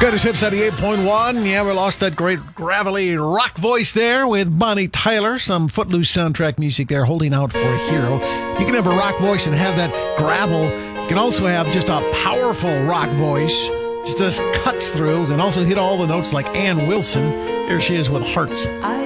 Good as hit 78.1. Yeah, we lost that great gravelly rock voice there with Bonnie Tyler. Some Footloose soundtrack music there, Holding Out for a Hero. You can have a rock voice and have that gravel. You can also have just a powerful rock voice. Just cuts through. You can also hit all the notes like Ann Wilson. Here she is with Hearts.